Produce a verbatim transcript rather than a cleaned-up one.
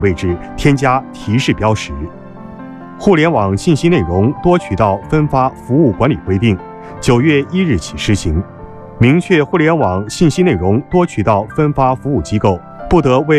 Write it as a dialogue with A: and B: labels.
A: 位置添加提示标识。互联网信息内容多渠道分发服务管理规定九月一日起施行，明确互联网信息内容多渠道分发服务机构不得为